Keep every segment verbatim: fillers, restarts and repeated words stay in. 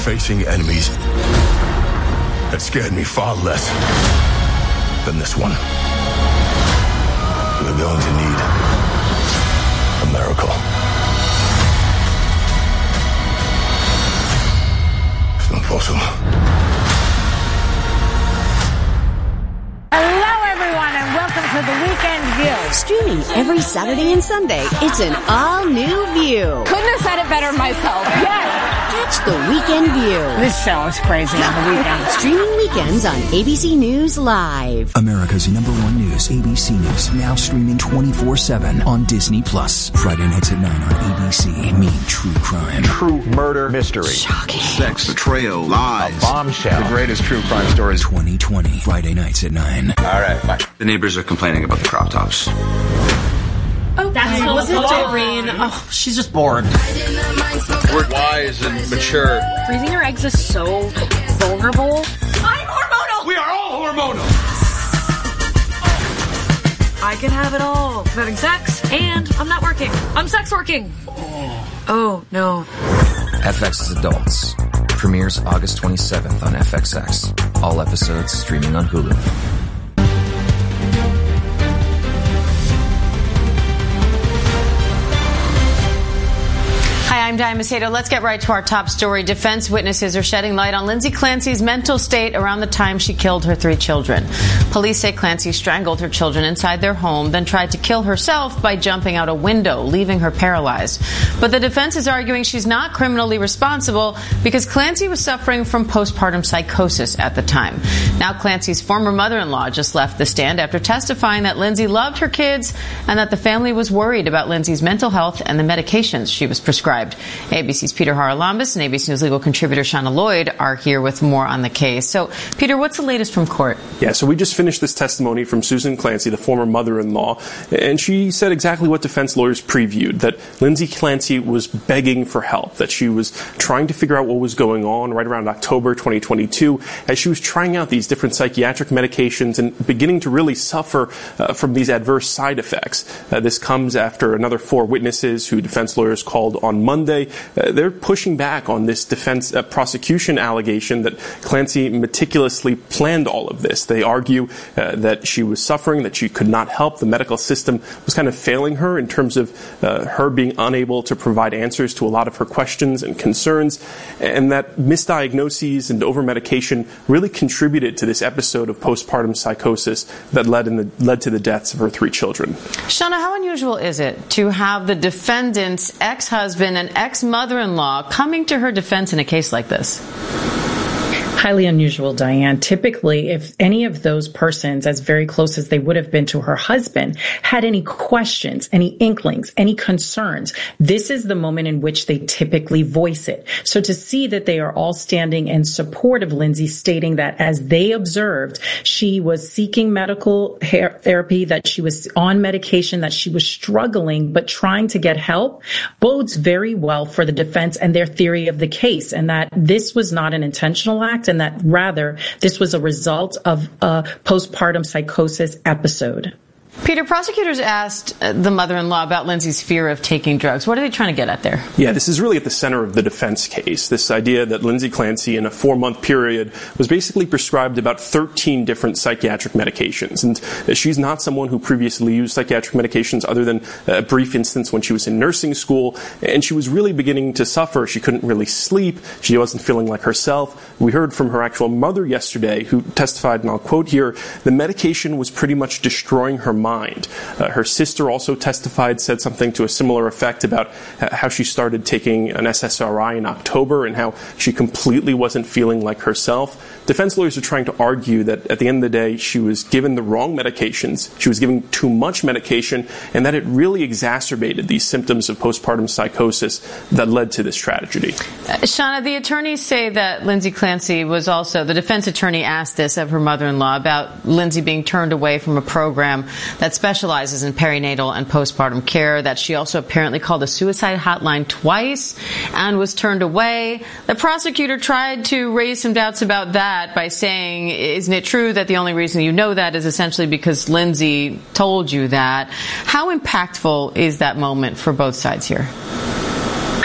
facing enemies that scared me far less than this one. We're going to need a miracle. It's not possible. Hello, everyone, and welcome to the Weekend View. Streaming every Saturday and Sunday, it's an all-new View. Couldn't have said it better myself. Yes. Catch the Weekend View. This show is crazy on the weekend. Streaming weekends on A B C News Live. America's number one news, A B C News, now streaming twenty-four seven on Disney Plus. Friday nights at nine on A B C. Meet true crime. True murder mystery. Shocking. Sex, betrayal, lies. A bombshell. The greatest true crime stories. twenty twenty. Friday nights at nine. All right, bye. The neighbors are complaining about the crop tops. Oh, that's so was it Doreen? Oh, she's just bored. We're wise and mature. Freezing your eggs is so vulnerable. I'm hormonal! We are all hormonal! I can have it all. I'm having sex, and I'm not working. I'm sex working. Oh, no. F X's Adults. Premieres August twenty-seventh on F X X. All episodes streaming on Hulu. Hi, I'm Diane Macedo. Let's get right to our top story. Defense witnesses are shedding light on Lindsay Clancy's mental state around the time she killed her three children. Police say Clancy strangled her children inside their home, then tried to kill herself by jumping out a window, leaving her paralyzed. But the defense is arguing she's not criminally responsible because Clancy was suffering from postpartum psychosis at the time. Now Clancy's former mother-in-law just left the stand after testifying that Lindsay loved her kids and that the family was worried about Lindsay's mental health and the medications she was prescribed. A B C's Peter Haralambous and A B C News legal contributor Shauna Lloyd are here with more on the case. So, Peter, what's the latest from court? Yeah, so we just finished this testimony from Susan Clancy, the former mother-in-law, and she said exactly what defense lawyers previewed, that Lindsay Clancy was begging for help, that she was trying to figure out what was going on right around October twenty twenty-two as she was trying out these different psychiatric medications and beginning to really suffer uh, from these adverse side effects. Uh, this comes after another four witnesses who defense lawyers called on Monday. Uh, they're pushing back on this defense uh, prosecution allegation that Clancy meticulously planned all of this. They argue uh, that she was suffering, that she could not help. The medical system was kind of failing her in terms of uh, her being unable to provide answers to a lot of her questions and concerns, and that misdiagnoses and over-medication really contributed to this episode of postpartum psychosis that led, in the, led to the deaths of her three children. Shauna, how unusual is it to have the defendant's ex-husband and ex-mother-in-law coming to her defense in a case like this? Highly unusual, Diane. Typically, if any of those persons, as very close as they would have been to her husband, had any questions, any inklings, any concerns, this is the moment in which they typically voice it. So to see that they are all standing in support of Lindsay, stating that as they observed, she was seeking medical therapy, that she was on medication, that she was struggling but trying to get help, bodes very well for the defense and their theory of the case, and that this was not an intentional act, and that rather this was a result of a postpartum psychosis episode. Peter, prosecutors asked the mother-in-law about Lindsay's fear of taking drugs. What are they trying to get at there? Yeah, this is really at the center of the defense case. This idea that Lindsay Clancy, in a four-month period, was basically prescribed about thirteen different psychiatric medications. And she's not someone who previously used psychiatric medications other than a brief instance when she was in nursing school. And she was really beginning to suffer. She couldn't really sleep. She wasn't feeling like herself. We heard from her actual mother yesterday, who testified, and I'll quote here, the medication was pretty much destroying her mind. Mind. Uh, her sister also testified, said something to a similar effect about uh, how she started taking an S S R I in October and how she completely wasn't feeling like herself. Defense lawyers are trying to argue that at the end of the day, she was given the wrong medications, she was given too much medication, and that it really exacerbated these symptoms of postpartum psychosis that led to this tragedy. Uh, Shauna, the attorneys say that Lindsay Clancy was also, the defense attorney asked this of her mother-in-law about Lindsay being turned away from a program that specializes in perinatal and postpartum care, that she also apparently called a suicide hotline twice and was turned away. The prosecutor tried to raise some doubts about that by saying, isn't it true that the only reason you know that is essentially because Lindsay told you that? How impactful is that moment for both sides here?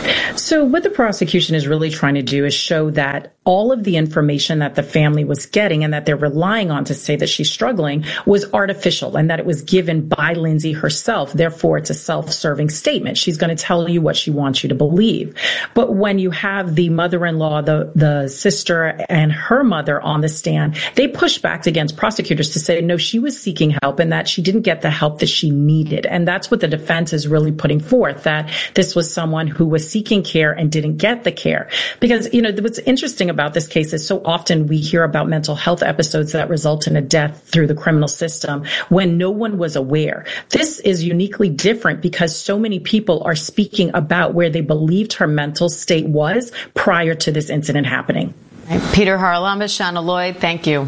So what the prosecution is really trying to do is show that all of the information that the family was getting and that they're relying on to say that she's struggling was artificial and that it was given by Lindsay herself. Therefore, it's a self-serving statement. She's going to tell you what she wants you to believe. But when you have the mother-in-law, the, the sister and her mother on the stand, they push back against prosecutors to say, no, she was seeking help and that she didn't get the help that she needed. And that's what the defense is really putting forth, that this was someone who was seeking care and didn't get the care. Because, you know, what's interesting about this case is so often we hear about mental health episodes that result in a death through the criminal system when no one was aware. This is uniquely different because so many people are speaking about where they believed her mental state was prior to this incident happening. Peter Haralambous, Shauna Lloyd, thank you.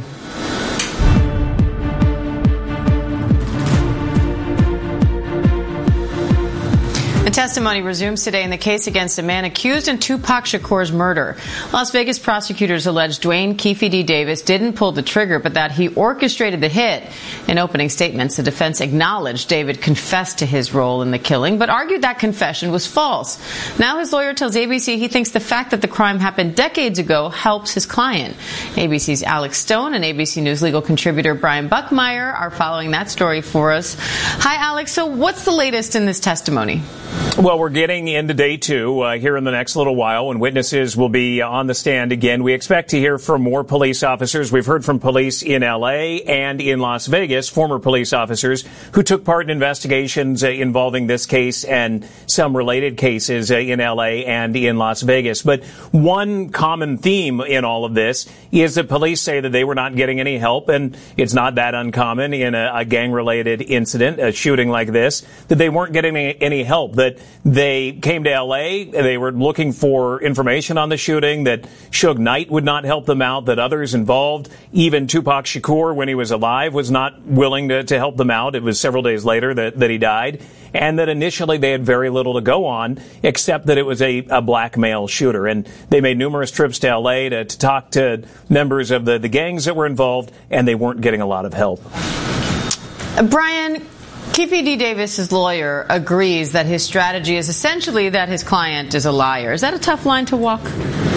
The testimony resumes today in the case against a man accused in Tupac Shakur's murder. Las Vegas prosecutors allege Dwayne Keefe D. Davis didn't pull the trigger, but that he orchestrated the hit. In opening statements, the defense acknowledged David confessed to his role in the killing, but argued that confession was false. Now his lawyer tells A B C he thinks the fact that the crime happened decades ago helps his client. A B C's Alex Stone and A B C News legal contributor Brian Buckmeyer are following that story for us. Hi, Alex. So what's the latest in this testimony? Well, we're getting into day two uh, here in the next little while when witnesses will be on the stand again. We expect to hear from more police officers. We've heard from police in L A and in Las Vegas, former police officers who took part in investigations uh, involving this case and some related cases uh, in L A and in Las Vegas. But one common theme in all of this is that police say that they were not getting any help, and it's not that uncommon in a, a gang-related incident, a shooting like this, that they weren't getting any, any help, that they came to L A, they were looking for information on the shooting, that Suge Knight would not help them out, that others involved, even Tupac Shakur, when he was alive, was not willing to, to help them out. It was several days later that, that he died, and that initially they had very little to go on, except that it was a, a black male shooter. And they made numerous trips to L A to, to talk to members of the, the gangs that were involved, and they weren't getting a lot of help. Brian, Keefe D. Davis's lawyer agrees that his strategy is essentially that his client is a liar. Is that a tough line to walk?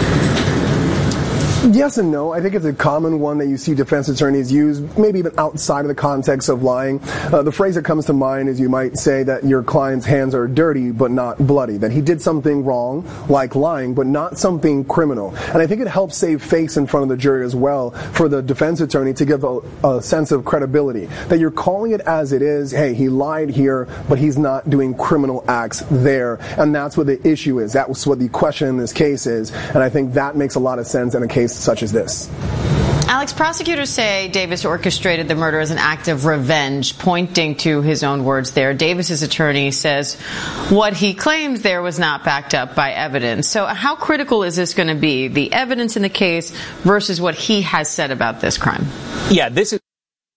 Yes and no. I think it's a common one that you see defense attorneys use, maybe even outside of the context of lying. Uh, the phrase that comes to mind is you might say that your client's hands are dirty but not bloody, that he did something wrong, like lying, but not something criminal. And I think it helps save face in front of the jury as well for the defense attorney to give a, a sense of credibility, that you're calling it as it is. Hey, he lied here, but he's not doing criminal acts there. And that's what the issue is. That was what the question in this case is. And I think that makes a lot of sense in a case such as this. Alex, prosecutors say Davis orchestrated the murder as an act of revenge, pointing to his own words there. Davis's attorney says what he claims there was not backed up by evidence. So how critical is this going to be, the evidence in the case versus what he has said about this crime? Yeah, this is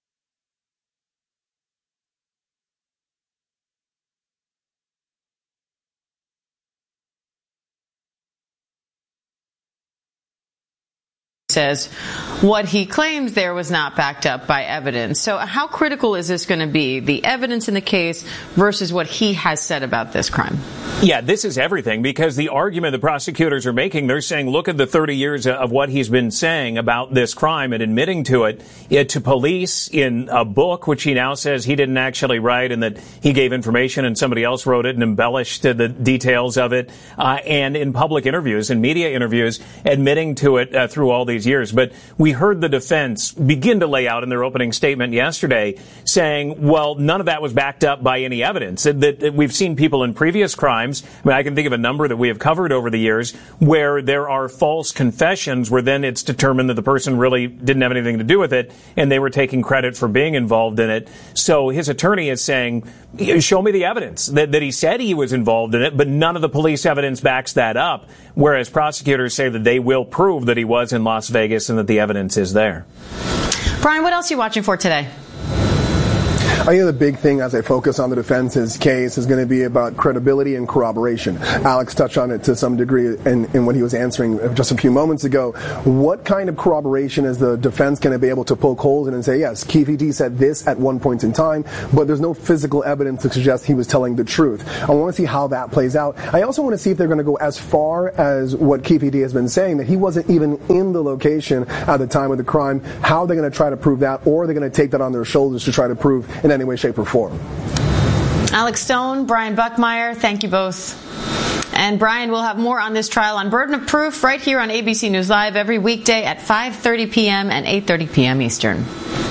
says what he claims there was not backed up by evidence. So how critical is this going to be, the evidence in the case versus what he has said about this crime? Yeah, this is everything, because the argument the prosecutors are making, they're saying, look at the thirty years of what he's been saying about this crime and admitting to it, it to police in a book, which he now says he didn't actually write and that he gave information and somebody else wrote it and embellished the details of it, uh, and in public interviews and media interviews, admitting to it uh, through all these years. But we heard the defense begin to lay out in their opening statement yesterday saying, well, none of that was backed up by any evidence. That, that we've seen people in previous crimes, I mean, I can think of a number that we have covered over the years where there are false confessions where then it's determined that the person really didn't have anything to do with it and they were taking credit for being involved in it. So his attorney is saying, show me the evidence that, that he said he was involved in it, but none of the police evidence backs that up, whereas prosecutors say that they will prove that he was in Las Vegas and that the evidence is there. Brian, what else are you watching for today? I think the big thing as I focus on the defense's case is going to be about credibility and corroboration. Alex touched on it to some degree in, in what he was answering just a few moments ago. What kind of corroboration is the defense going to be able to poke holes in and say, yes, K V D said this at one point in time, but there's no physical evidence to suggest he was telling the truth. I want to see how that plays out. I also want to see if they're going to go as far as what K V D has been saying, that he wasn't even in the location at the time of the crime. How are they going to try to prove that, or are they going to take that on their shoulders to try to prove in any way, shape, or form? Alex Stone, Brian Buckmeyer, thank you both. And Brian will have more on this trial on Burden of Proof right here on A B C News Live every weekday at five thirty p.m. and eight thirty p.m. Eastern.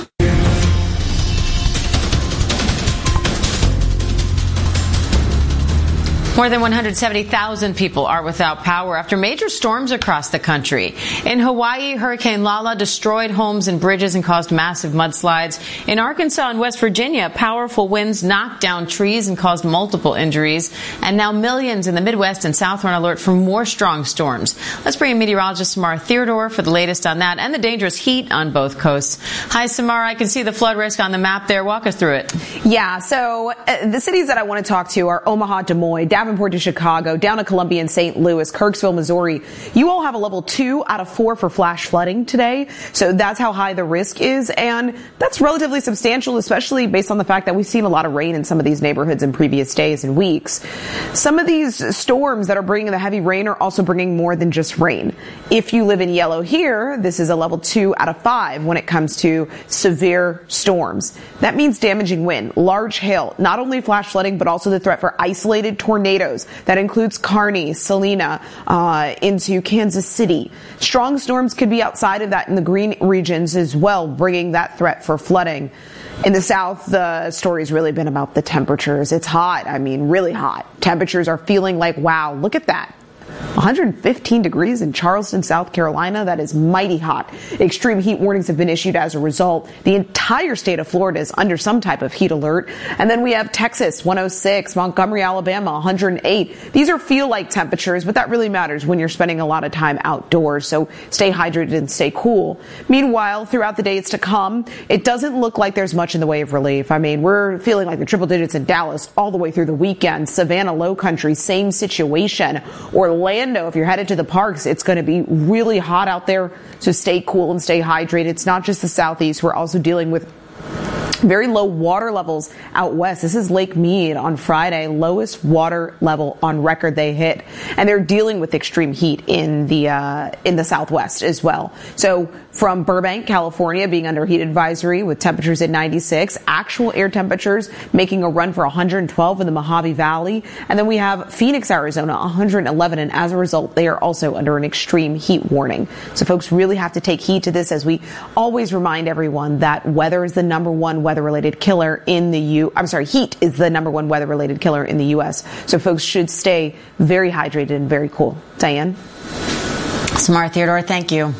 More than one hundred seventy thousand people are without power after major storms across the country. In Hawaii, Hurricane Lala destroyed homes and bridges and caused massive mudslides. In Arkansas and West Virginia, powerful winds knocked down trees and caused multiple injuries. And now millions in the Midwest and South are on alert for more strong storms. Let's bring in meteorologist Samara Theodore for the latest on that and the dangerous heat on both coasts. Hi, Samara. I can see the flood risk on the map there. Walk us through it. Yeah, so uh, the cities that I want to talk to are Omaha, Des Moines, Davenport to Chicago, down to Columbia and Saint Louis, Kirksville, Missouri. You all have a level two out of four for flash flooding today. So that's how high the risk is. And that's relatively substantial, especially based on the fact that we've seen a lot of rain in some of these neighborhoods in previous days and weeks. Some of these storms that are bringing the heavy rain are also bringing more than just rain. If you live in yellow here, this is a level two out of five when it comes to severe storms. That means damaging wind, large hail, not only flash flooding, but also the threat for isolated tornadoes. That includes Kearney, Salina, uh, into Kansas City. Strong storms could be outside of that in the green regions as well, bringing that threat for flooding. In the south, the story's really been about the temperatures. It's hot. I mean, really hot. Temperatures are feeling like, wow, look at that. one hundred fifteen degrees in Charleston, South Carolina. That is mighty hot. Extreme heat warnings have been issued as a result. The entire state of Florida is under some type of heat alert. And then we have Texas, one oh six, Montgomery, Alabama, one hundred eight. These are feel-like temperatures, but that really matters when you're spending a lot of time outdoors. So stay hydrated and stay cool. Meanwhile, throughout the days to come, it doesn't look like there's much in the way of relief. I mean, we're feeling like the triple digits in Dallas all the way through the weekend. Savannah, Low Country, same situation. Orlando, if you're headed to the parks, it's going to be really hot out there, so stay cool and stay hydrated. It's not just the southeast. We're also dealing with very low water levels out west. This is Lake Mead on Friday, lowest water level on record they hit, and they're dealing with extreme heat in the uh, in the southwest as well. So from Burbank, California, being under heat advisory with temperatures at ninety-six, actual air temperatures making a run for one hundred twelve in the Mojave Valley, and then we have Phoenix, Arizona, one hundred eleven, and as a result, they are also under an extreme heat warning. So folks really have to take heed to this, as we always remind everyone that weather is the number one weather-related killer in the U. I'm sorry, heat is the number one weather-related killer in the U S. So folks should stay very hydrated and very cool. Diane? Samara Theodore, thank you.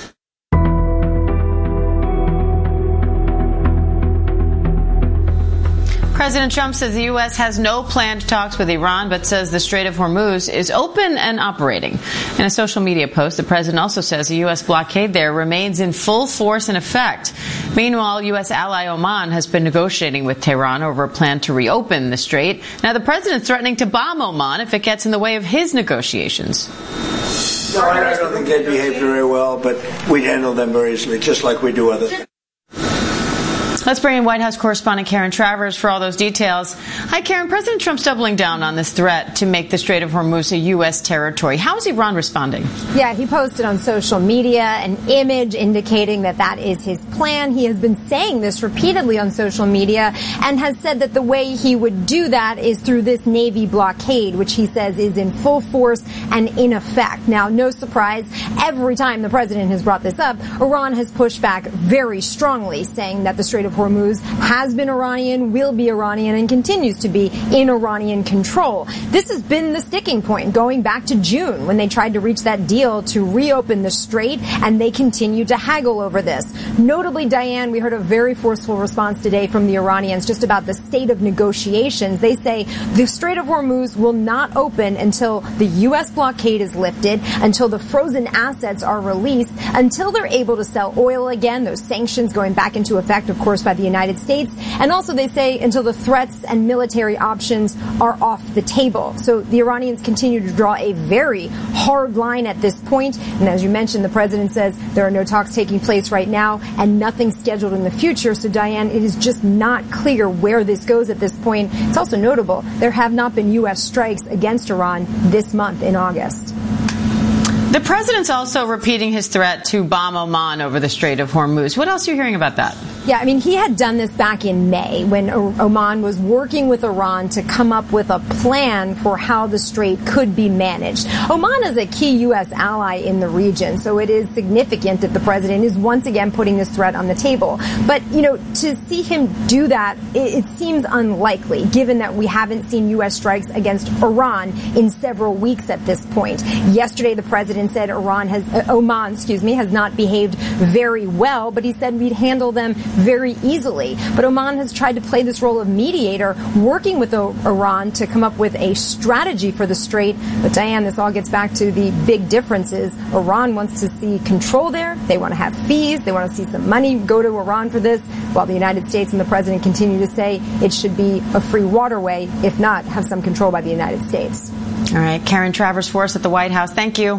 President Trump says the U S has no planned talks with Iran, but says the Strait of Hormuz is open and operating. In a social media post, the president also says the U S blockade there remains in full force and effect. Meanwhile, U S ally Oman has been negotiating with Tehran over a plan to reopen the strait. Now, the president's threatening to bomb Oman if it gets in the way of his negotiations. No, I don't think they behave very well, but we handle them very easily, just like we do others. Let's bring in White House correspondent Karen Travers for all those details. Hi, Karen. President Trump's doubling down on this threat to make the Strait of Hormuz a U S territory. How is Iran responding? Yeah, he posted on social media an image indicating that that is his plan. He has been saying this repeatedly on social media and has said that the way he would do that is through this Navy blockade, which he says is in full force and in effect. Now, no surprise, every time the president has brought this up, Iran has pushed back very strongly, saying that the Strait of Hormuz has been Iranian, will be Iranian, and continues to be in Iranian control. This has been the sticking point going back to June when they tried to reach that deal to reopen the strait, and they continue to haggle over this. Notably, Diane, we heard a very forceful response today from the Iranians just about the state of negotiations. They say the Strait of Hormuz will not open until the U S blockade is lifted, until the frozen assets are released, until they're able to sell oil again. Those sanctions going back into effect, of course, by the United States. And also they say until the threats and military options are off the table. So the Iranians continue to draw a very hard line at this point. And as you mentioned, the president says there are no talks taking place right now and nothing scheduled in the future. So, Diane, it is just not clear where this goes at this point. It's also notable there have not been U S strikes against Iran this month in August. The president's also repeating his threat to bomb Oman over the Strait of Hormuz. What else are you hearing about that? Yeah, I mean, he had done this back in May when Oman was working with Iran to come up with a plan for how the strait could be managed. Oman is a key U S ally in the region, so it is significant that the president is once again putting this threat on the table. But, you know, to see him do that, it, it seems unlikely, given that we haven't seen U S strikes against Iran in several weeks at this point. Yesterday, the president said Iran has, uh, Oman, excuse me, has not behaved very well, but he said we'd handle them very easily. But Oman has tried to play this role of mediator, working with o- Iran to come up with a strategy for the strait. But Diane, this all gets back to the big differences. Iran wants to see control there. They want to have fees. They want to see some money go to Iran for this, while the United States and the president continue to say it should be a free waterway, if not have some control by the United States. All right, Karen Travers for us at the White House. Thank you.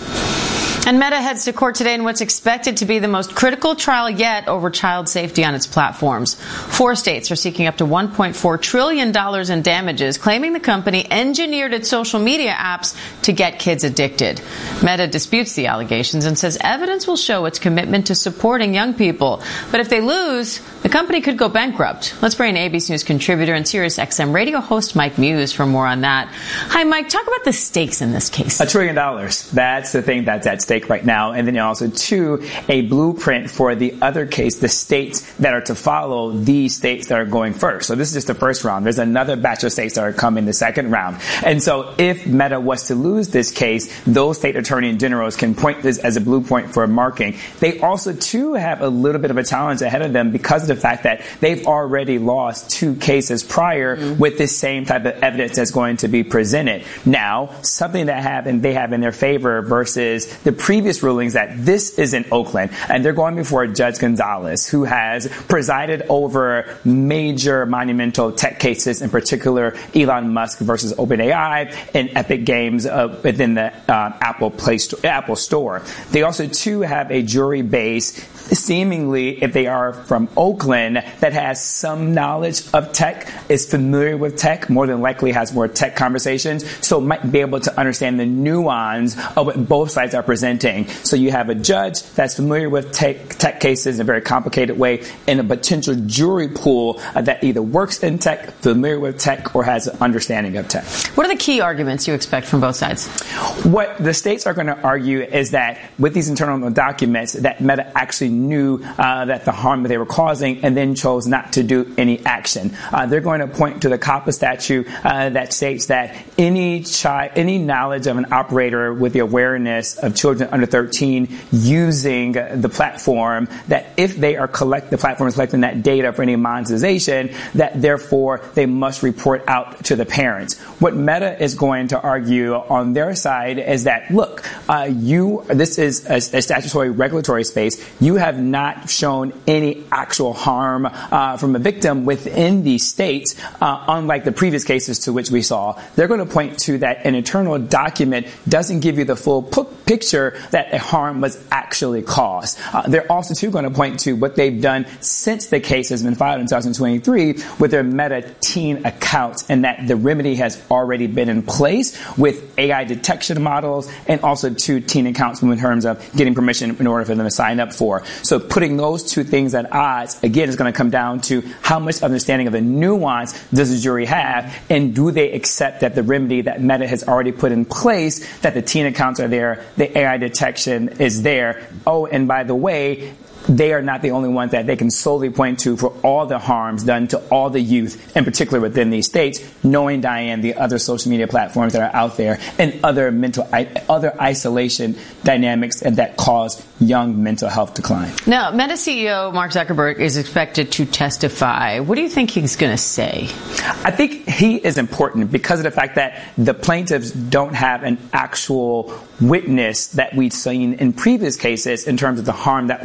And Meta heads to court today in what's expected to be the most critical trial yet over child safety on its platforms. Four states are seeking up to one point four trillion dollars in damages, claiming the company engineered its social media apps to get kids addicted. Meta disputes the allegations and says evidence will show its commitment to supporting young people. But if they lose, the company could go bankrupt. Let's bring in A B C News contributor and Sirius X M radio host Mike Muse for more on that. Hi, Mike. Talk about the stakes in this case. A trillion dollars. That's the thing that's at stake right now. And then also, two, a blueprint for the other case, the states that are to follow these states that are going first. So this is just the first round. There's another batch of states that are coming the second round. And so if Meta was to lose this case, those state attorney generals can point this as a blueprint for marking. They also, too, have a little bit of a challenge ahead of them because of the fact that they've already lost two cases prior mm-hmm. with this same type of evidence that's going to be presented. Now, something that happened, they have in their favor versus the previous rulings that this is in Oakland, and they're going before Judge Gonzalez, who has presided over major monumental tech cases, in particular Elon Musk versus OpenAI and Epic Games uh, within the uh, Apple Play Store, Apple Store. They also, too, have a jury base, seemingly, if they are from Oakland, that has some knowledge of tech, is familiar with tech, more than likely has more tech conversations, so might be able to understand the nuance of what both sides are presenting. So you have a judge that's familiar with tech, tech cases in a very complicated way, and a potential jury pool uh, that either works in tech, familiar with tech, or has an understanding of tech. What are the key arguments you expect from both sides? What the states are going to argue is that with these internal documents, that Meta actually knew uh, that the harm that they were causing and then chose not to do any action. Uh, they're going to point to the COPPA statute uh, that states that any child, any knowledge of an operator with the awareness of children under thirteen using the platform, that if they are collect the platform is collecting that data for any monetization, that therefore they must report out to the parents. What Meta is going to argue on their side is that, look, uh, you this is a, a statutory regulatory space. You have not shown any actual harm uh, from a victim within these states, uh, unlike the previous cases to which we saw. They're going to point to that an internal document doesn't give you the full p- picture that a harm was actually caused. Uh, they're also, too, going to point to what they've done since the case has been filed in twenty twenty-three with their Meta teen accounts, and that the remedy has already been in place with A I detection models and also two teen accounts in terms of getting permission in order for them to sign up for. So putting those two things at odds, again, is going to come down to how much understanding of the nuance does the jury have, and do they accept that the remedy that Meta has already put in place, that the teen accounts are there, the A I detection is there. Oh, and by the way, they are not the only ones that they can solely point to for all the harms done to all the youth, in particular within these states, knowing, Diane, the other social media platforms that are out there and other mental, other isolation dynamics that cause young mental health decline. Now, Meta C E O Mark Zuckerberg is expected to testify. What do you think he's going to say? I think he is important because of the fact that the plaintiffs don't have an actual witness that we've seen in previous cases in terms of the harm that was done to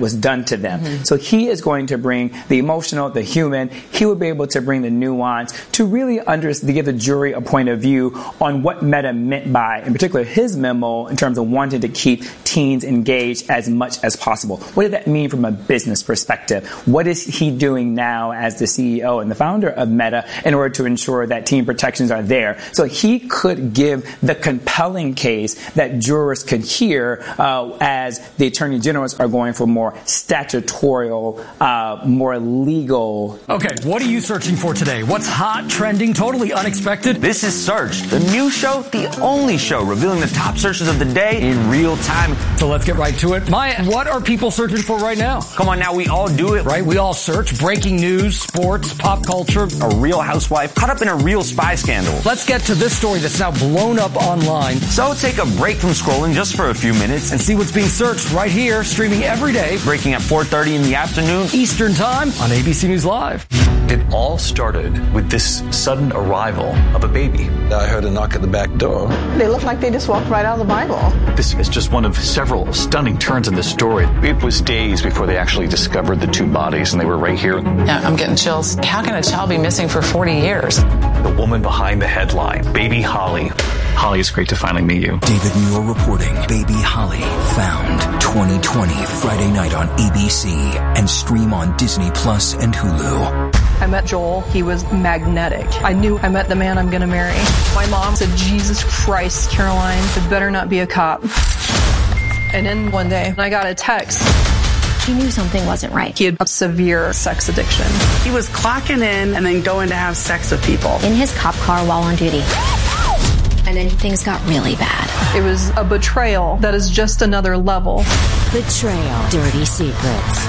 to them. Mm-hmm. So he is going to bring the emotional, the human. He will be able to bring the nuance to really under, to give the jury a point of view on what Meta meant by, in particular, his memo in terms of wanting to keep teens engaged as much as possible. What did that mean from a business perspective? What is he doing now as the C E O and the founder of Meta in order to ensure that teen protections are there? So he could give the compelling case that jurors could hear uh, as the attorney generals are going for more statutorial, uh, more legal. Okay, what are you searching for today? What's hot, trending, totally unexpected? This is Searched, the new show, the only show revealing the top searches of the day in real time. So let's get right to it. Maya, what are people searching for right now? Come on now, we all do it. Right, we all search breaking news, sports, pop culture. A real housewife caught up in a real spy scandal. Let's get to this story that's now blown up online. So take a break from scrolling just for a few minutes and see what's being searched right here, streaming every day. Breaking at four thirty in the afternoon. Eastern Time on A B C News Live. It all started with this sudden arrival of a baby. I heard a knock at the back door. They look like they just walked right out of the Bible. This is just one of several stunning turns in the story. It was days before they actually discovered the two bodies, and they were right here. Yeah, I'm getting chills. How can a child be missing for forty years? The woman behind the headline, Baby Holly. Holly, it's great to finally meet you. David Muir reporting Baby Holly found twenty twenty Friday night on A B C and stream on Disney Plus and Hulu. I met Joel. He was magnetic. I knew I met the man I'm going to marry. My mom said, Jesus Christ, Caroline, it better not be a cop. And then one day, I got a text. He knew something wasn't right. He had a severe sex addiction. He was clocking in and then going to have sex with people. In his cop car while on duty. And then things got really bad. It was a betrayal that is just another level. Betrayal. Dirty secrets.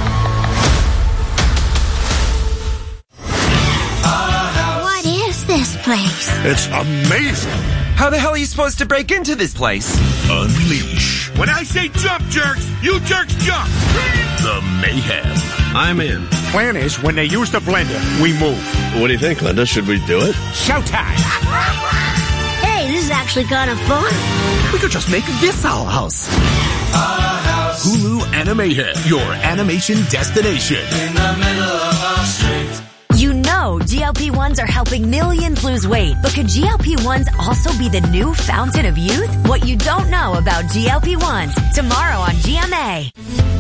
What is this place? It's amazing. How the hell are you supposed to break into this place? Unleash. When I say jump, jerks, you jerks jump. The mayhem. I'm in. Plan is, when they use the blender, we move. What do you think, Linda? Should we do it? Showtime. Hey, this is actually kind of fun. We could just make this our house. Our house. Hulu Animated, your animation destination. In the middle of our street. You know G L P ones are helping millions lose weight, but could G L P ones also be the new fountain of youth? What you don't know about G L P ones, tomorrow on G M A.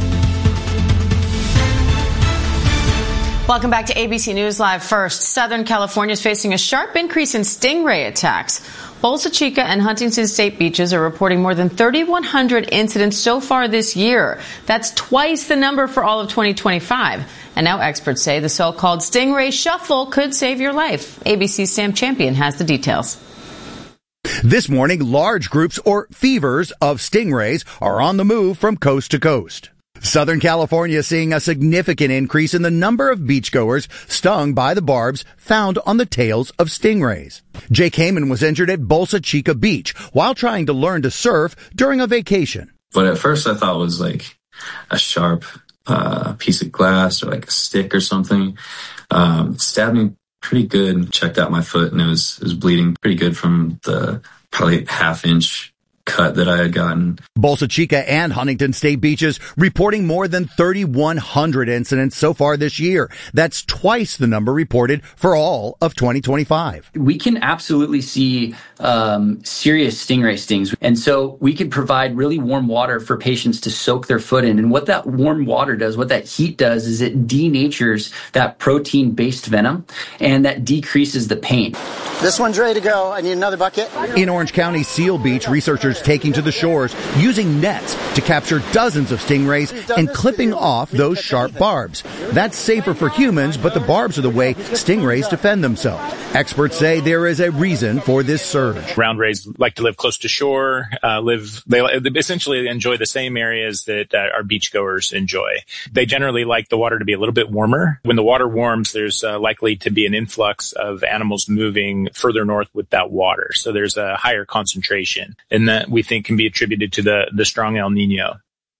Welcome back to A B C News Live. First, Southern California is facing a sharp increase in stingray attacks. Bolsa Chica and Huntington State beaches are reporting more than thirty-one hundred incidents so far this year. That's twice the number for all of twenty twenty-five. And now experts say the so-called stingray shuffle could save your life. A B C's Sam Champion has the details. This morning, large groups or fevers of stingrays are on the move from coast to coast. Southern California seeing a significant increase in the number of beachgoers stung by the barbs found on the tails of stingrays. Jake Heyman was injured at Bolsa Chica Beach while trying to learn to surf during a vacation. What at first I thought was like a sharp uh, piece of glass or like a stick or something. Um, it stabbed me pretty good. Checked out my foot and it was, it was bleeding pretty good from the probably half inch cut that I had gotten. Bolsa Chica and Huntington State beaches reporting more than thirty-one hundred incidents so far this year. That's twice the number reported for all of twenty twenty-five. We can absolutely see um, serious stingray stings. And so we could provide really warm water for patients to soak their foot in. And what that warm water does, what that heat does, is it denatures that protein-based venom and that decreases the pain. This one's ready to go. I need another bucket. In Orange County Seal Beach, researchers taking to the shores using nets to capture dozens of stingrays and clipping off those sharp barbs. That's safer for humans, but the barbs are the way stingrays defend themselves. Experts say there is a reason for this surge. Round rays like to live close to shore, uh, live, they essentially enjoy the same areas that uh, our beachgoers enjoy. They generally like the water to be a little bit warmer. When the water warms, there's uh, likely to be an influx of animals moving further north with that water. So there's a higher concentration, and that we think can be attributed to the, the strong El Nino.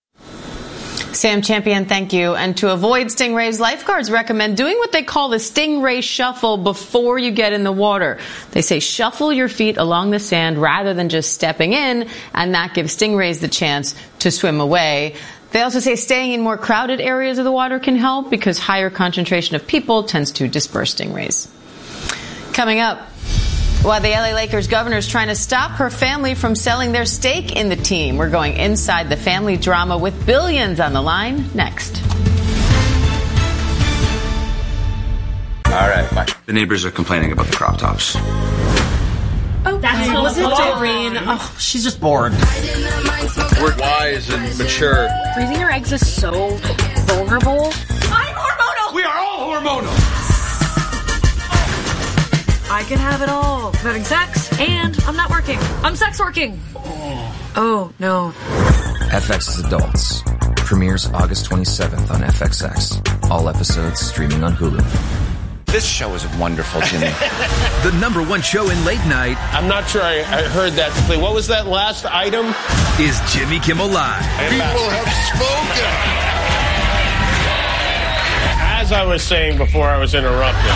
Sam Champion, thank you. And to avoid stingrays, lifeguards recommend doing what they call the stingray shuffle before you get in the water. They say shuffle your feet along the sand rather than just stepping in, and that gives stingrays the chance to swim away. They also say staying in more crowded areas of the water can help because higher concentration of people tends to disperse stingrays. Coming up, while the L A Lakers governor is trying to stop her family from selling their stake in the team. We're going inside the family drama with billions on the line next. All right, bye. The neighbors are complaining about the crop tops. Oh, that's hey, was it Doreen? Oh, she's just bored. We're wise and mature. Freezing your eggs is so vulnerable. I'm hormonal! We are all hormonal! I can have it all. I'm having sex, and I'm not working. I'm sex working. Oh, no. F X's Adults. Premieres August twenty-seventh on F X X. All episodes streaming on Hulu. This show is wonderful, Jimmy. The number one show in late night. I'm not sure I, I heard that clearly. What was that last item? Is Jimmy Kimmel Live. People have spoken. As I was saying before I was interrupted.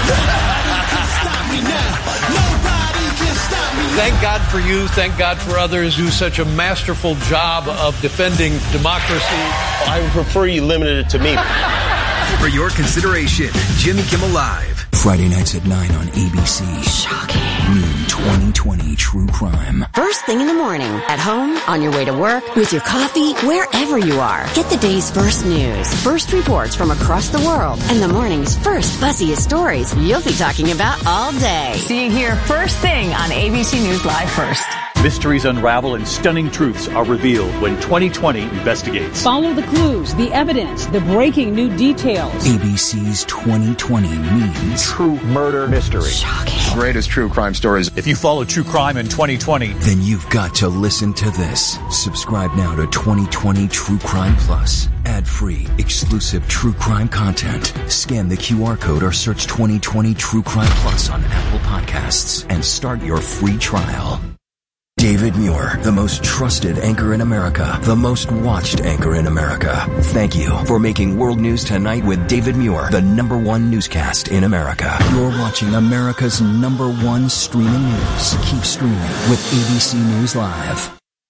Thank God for you. Thank God for others who do such a masterful job of defending democracy. I would prefer you limited it to me. For your consideration, Jimmy Kimmel Live. Friday nights at nine on A B C. Shocking. Noon twenty twenty True Crime. First thing in the morning, at home, on your way to work, with your coffee, wherever you are. Get the day's first news, first reports from across the world, and the morning's first buzziest stories you'll be talking about all day. Seeing here first thing on A B C News Live First. Mysteries unravel and stunning truths are revealed when twenty twenty investigates. Follow the clues, the evidence, the breaking new details. A B C's twenty twenty means true murder mystery. Shocking. Greatest true crime stories. If you follow true crime in twenty twenty, then you've got to listen to this. Subscribe now to twenty twenty True Crime Plus. Ad-free, exclusive true crime content. Scan the Q R code or search twenty twenty True Crime Plus on Apple Podcasts and start your free trial. David Muir, the most trusted anchor in America, the most watched anchor in America. Thank you for making World News Tonight with David Muir the number one newscast in America. You're watching America's number one streaming news. Keep streaming with A B C News Live.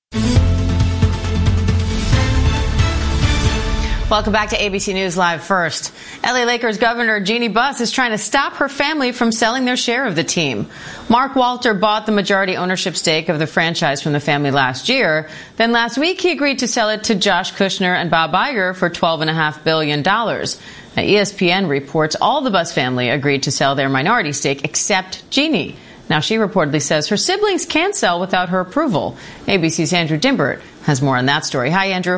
Welcome back to A B C News Live First. L A Lakers Governor Jeannie Buss is trying to stop her family from selling their share of the team. Mark Walter bought the majority ownership stake of the franchise from the family last year. Then last week he agreed to sell it to Josh Kushner and Bob Iger for twelve point five billion dollars. Now, E S P N reports all the Buss family agreed to sell their minority stake except Jeannie. Now, she reportedly says her siblings can't sell without her approval. A B C's Andrew Dimbert has more on that story. Hi, Andrew.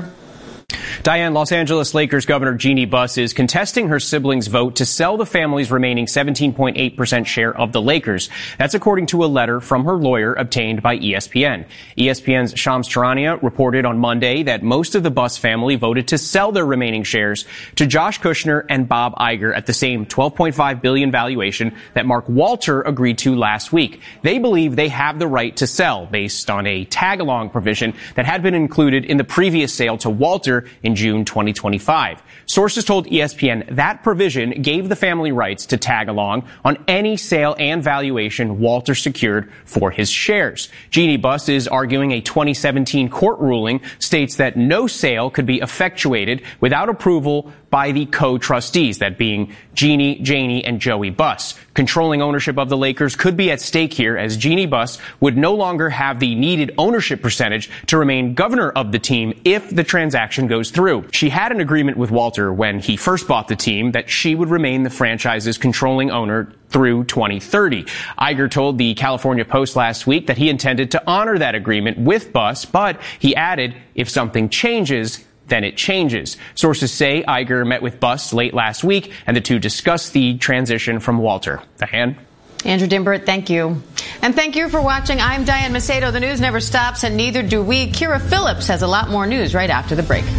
Diane, Los Angeles Lakers Governor Jeannie Buss is contesting her siblings' vote to sell the family's remaining seventeen point eight percent share of the Lakers. That's according to a letter from her lawyer obtained by E S P N. E S P N's Shams Charania reported on Monday that most of the Buss family voted to sell their remaining shares to Josh Kushner and Bob Iger at the same twelve point five billion dollars valuation that Mark Walter agreed to last week. They believe they have the right to sell based on a tag-along provision that had been included in the previous sale to Walter in June twenty twenty-five. Sources told E S P N that provision gave the family rights to tag along on any sale and valuation Walter secured for his shares. Jeannie Buss is arguing a twenty seventeen court ruling states that no sale could be effectuated without approval by the co-trustees, that being Jeannie, Janie, and Joey Buss. Controlling ownership of the Lakers could be at stake here, as Jeannie Buss would no longer have the needed ownership percentage to remain governor of the team if the transaction goes through. She had an agreement with Walter when he first bought the team that she would remain the franchise's controlling owner through twenty thirty. Iger told the California Post last week that he intended to honor that agreement with Buss, but he added, if something changes, then it changes. Sources say Iger met with Buss late last week, and the two discussed the transition from Walter. Diane? Andrew Dimbert, thank you. And thank you for watching. I'm Diane Macedo. The news never stops, and neither do we. Kira Phillips has a lot more news right after the break.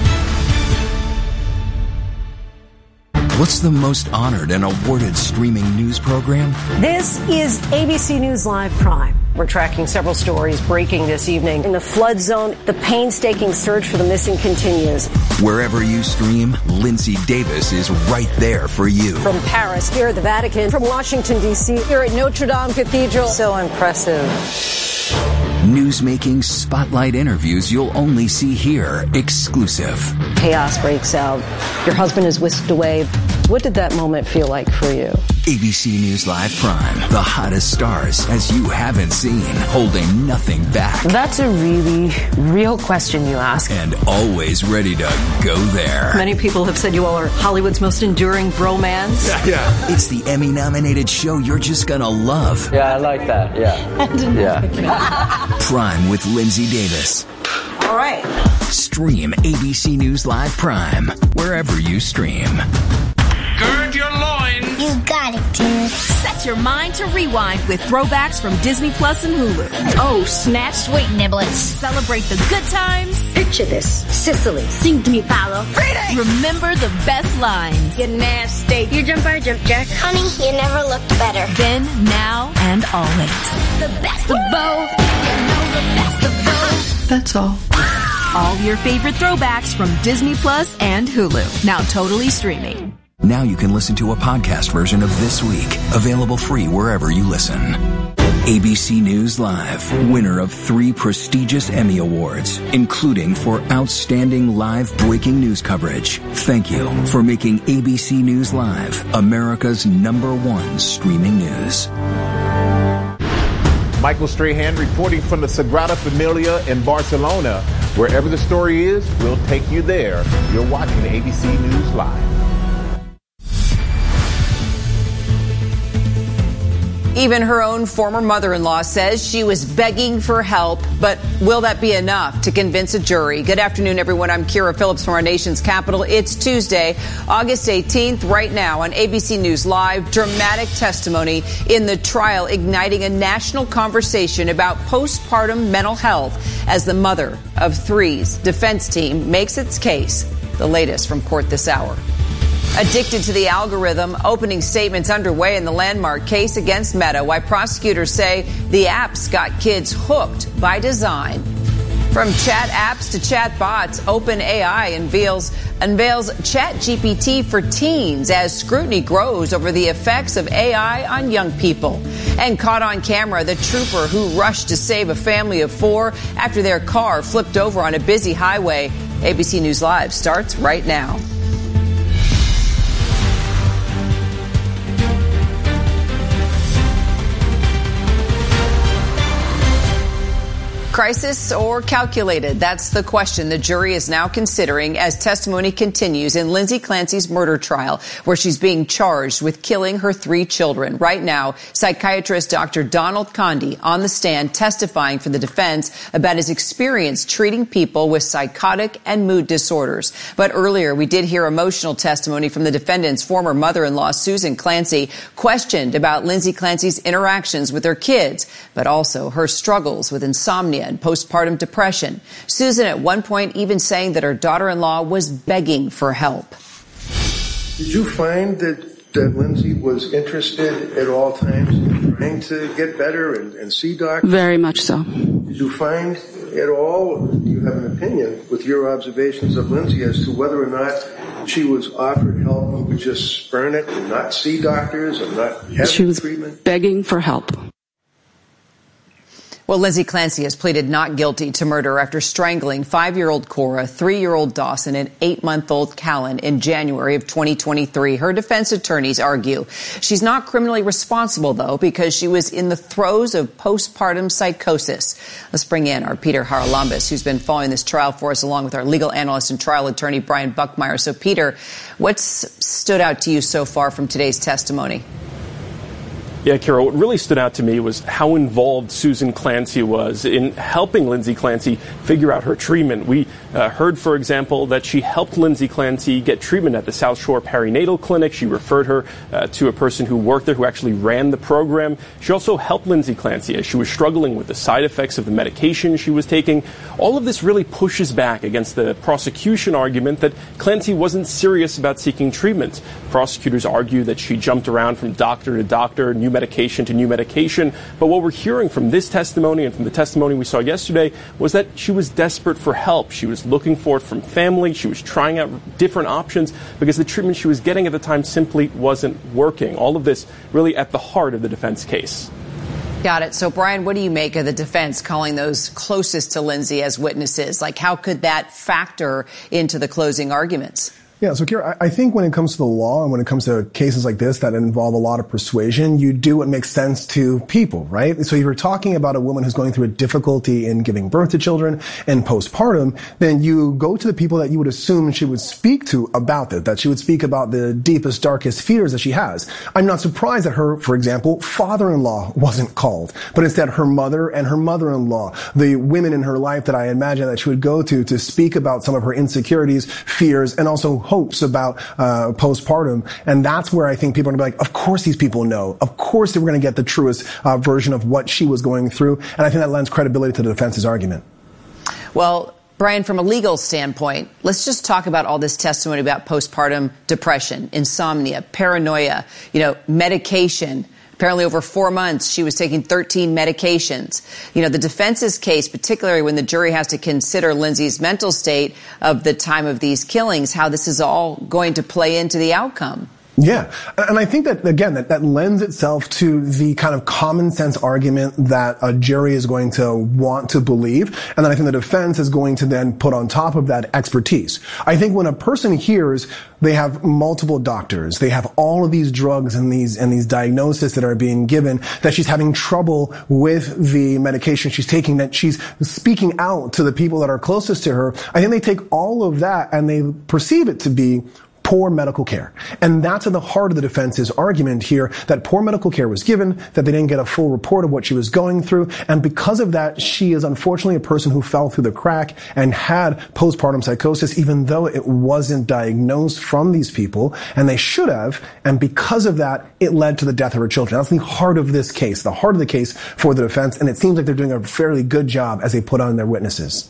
What's the most honored and awarded streaming news program? This is A B C News Live Prime. We're tracking several stories breaking this evening. In the flood zone, the painstaking search for the missing continues. Wherever you stream, Lindsay Davis is right there for you. From Paris, here at the Vatican, from Washington, D C, here at Notre Dame Cathedral. So impressive. News-making spotlight interviews you'll only see here, exclusive. Chaos breaks out. Your husband is whisked away. What did that moment feel like for you? A B C News Live Prime, the hottest stars as you haven't seen, holding nothing back. That's a really real question you ask. And always ready to go there. Many people have said you all are Hollywood's most enduring bromance. Yeah, yeah. It's the Emmy-nominated show you're just gonna love. Yeah, I like that. Yeah. Yeah. Prime with Lindsay Davis. All right. Stream A B C News Live Prime wherever you stream. Gird your loins. You got it, dude. Set your mind to rewind with throwbacks from Disney Plus and Hulu. Oh, snap. Sweet niblets. Celebrate the good times. Picture this. Sicily. Sing to me, Paolo. Freedom. Remember the best lines. You're nasty. You jump, I jump, Jack. Honey, you never looked better. Then, now, and always. The best of both. You know the best of both. That's all. All your favorite throwbacks from Disney Plus and Hulu. Now totally streaming. Now you can listen to a podcast version of This Week, available free wherever you listen. A B C News Live, winner of three prestigious Emmy Awards, including for outstanding live breaking news coverage. Thank you for making A B C News Live America's number one streaming news. Michael Strahan reporting from the Sagrada Familia in Barcelona. Wherever the story is, we'll take you there. You're watching A B C News Live. Even her own former mother-in-law says she was begging for help, but will that be enough to convince a jury? Good afternoon, everyone. I'm Kira Phillips from our nation's capital. It's Tuesday, August eighteenth. Right now on A B C News Live, dramatic testimony in the trial igniting a national conversation about postpartum mental health as the mother of three's defense team makes its case. The latest from court this hour. Addicted to the algorithm, opening statements underway in the landmark case against Meta, why prosecutors say the apps got kids hooked by design. From chat apps to chat bots, OpenAI unveils, unveils ChatGPT for teens as scrutiny grows over the effects of A I on young people. And caught on camera, the trooper who rushed to save a family of four after their car flipped over on a busy highway. A B C News Live starts right now. Crisis or calculated? That's the question the jury is now considering as testimony continues in Lindsay Clancy's murder trial, where she's being charged with killing her three children. Right now, psychiatrist Doctor Donald Conde on the stand testifying for the defense about his experience treating people with psychotic and mood disorders. But earlier, we did hear emotional testimony from the defendant's former mother-in-law, Susan Clancy, questioned about Lindsay Clancy's interactions with her kids, but also her struggles with insomnia and postpartum depression. Susan at one point even saying that her daughter-in-law was begging for help. Did you find that, that Lindsay was interested at all times in trying to get better and, and see doctors? Very much so. Did you find at all, do you have an opinion with your observations of Lindsay as to whether or not she was offered help and would just spurn it and not see doctors and not have she was treatment? Begging for help. Well, Lindsay Clancy has pleaded not guilty to murder after strangling five-year-old Cora, three-year-old Dawson, and eight-month-old Callan in January of twenty twenty-three. Her defense attorneys argue she's not criminally responsible, though, because she was in the throes of postpartum psychosis. Let's bring in our Peter Haralambous, who's been following this trial for us, along with our legal analyst and trial attorney, Brian Buckmeyer. So, Peter, what's stood out to you so far from today's testimony? Yeah, Kira, what really stood out to me was how involved Susan Clancy was in helping Lindsay Clancy figure out her treatment. We uh, heard, for example, that she helped Lindsay Clancy get treatment at the South Shore Perinatal Clinic. She referred her uh, to a person who worked there who actually ran the program. She also helped Lindsay Clancy as she was struggling with the side effects of the medication she was taking. All of this really pushes back against the prosecution argument that Clancy wasn't serious about seeking treatment. Prosecutors argue that she jumped around from doctor to doctor, new medication to new medication. But what we're hearing from this testimony and from the testimony we saw yesterday was that she was desperate for help. She was looking for it from family. She was trying out different options because the treatment she was getting at the time simply wasn't working. All of this really at the heart of the defense case. Got it. So, Brian, what do you make of the defense calling those closest to Lindsay as witnesses? Like, how could that factor into the closing arguments? Yeah, so Kira, I think when it comes to the law and when it comes to cases like this that involve a lot of persuasion, you do what makes sense to people, right? So if you're talking about a woman who's going through a difficulty in giving birth to children and postpartum, then you go to the people that you would assume she would speak to about this, that she would speak about the deepest, darkest fears that she has. I'm not surprised that her, for example, father-in-law wasn't called, but instead her mother and her mother-in-law, the women in her life that I imagine that she would go to to speak about some of her insecurities, fears, and also hopes about uh, postpartum. And that's where I think people are going to be like, of course these people know. Of course they were going to get the truest uh, version of what she was going through. And I think that lends credibility to the defense's argument. Well, Brian, from a legal standpoint, let's just talk about all this testimony about postpartum depression, insomnia, paranoia, you know, medication. Apparently over four months, she was taking thirteen medications. You know, the defense's case, particularly when the jury has to consider Lindsay's mental state of the time of these killings, how this is all going to play into the outcome. Yeah. And I think that, again, that, that lends itself to the kind of common sense argument that a jury is going to want to believe. And then I think the defense is going to then put on top of that expertise. I think when a person hears they have multiple doctors, they have all of these drugs and these, and these diagnoses that are being given, that she's having trouble with the medication she's taking, that she's speaking out to the people that are closest to her, I think they take all of that and they perceive it to be poor medical care. And that's at the heart of the defense's argument here, that poor medical care was given, that they didn't get a full report of what she was going through. And because of that, she is unfortunately a person who fell through the crack and had postpartum psychosis, even though it wasn't diagnosed from these people, and they should have. And because of that, it led to the death of her children. That's the heart of this case, the heart of the case for the defense. And it seems like they're doing a fairly good job as they put on their witnesses.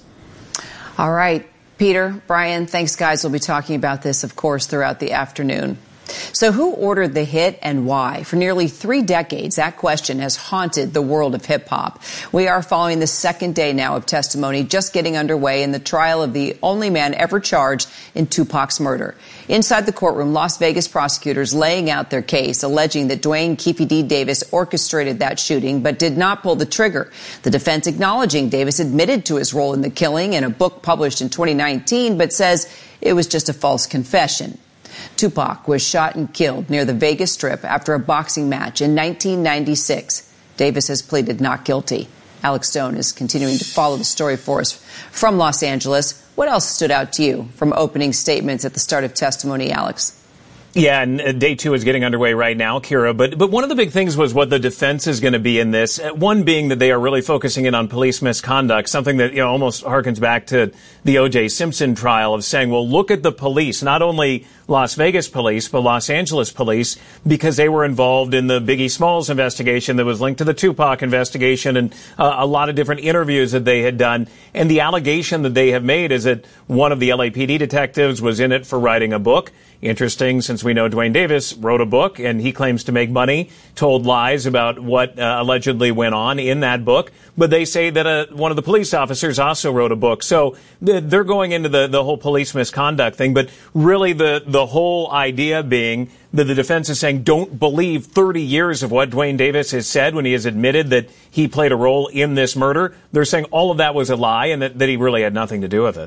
All right. Peter, Brian, thanks, guys. We'll be talking about this, of course, throughout the afternoon. So who ordered the hit and why? For nearly three decades, that question has haunted the world of hip-hop. We are following the second day now of testimony just getting underway in the trial of the only man ever charged in Tupac's murder. Inside the courtroom, Las Vegas prosecutors laying out their case, alleging that Duane Keffe D. Davis orchestrated that shooting but did not pull the trigger. The defense acknowledging Davis admitted to his role in the killing in a book published in twenty nineteen, but says it was just a false confession. Tupac was shot and killed near the Vegas Strip after a boxing match in nineteen ninety-six. Davis has pleaded not guilty. Alex Stone is continuing to follow the story for us from Los Angeles. What else stood out to you from opening statements at the start of testimony, Alex? Yeah, and day two is getting underway right now, Kira. But but one of the big things was what the defense is going to be in this. One being that they are really focusing in on police misconduct, something that, you know, almost harkens back to the O J Simpson trial, of saying, well, look at the police, not only Las Vegas police, but Los Angeles police, because they were involved in the Biggie Smalls investigation that was linked to the Tupac investigation, and uh, a lot of different interviews that they had done. And the allegation that they have made is that one of the L A P D detectives was in it for writing a book. Interesting, since we know Duane Davis wrote a book and he claims to make money, told lies about what uh, allegedly went on in that book. But they say that uh, one of the police officers also wrote a book. So th- they're going into the, the whole police misconduct thing. But really the, the whole idea being that the defense is saying don't believe thirty years of what Duane Davis has said when he has admitted that he played a role in this murder. They're saying all of that was a lie and that, that he really had nothing to do with it.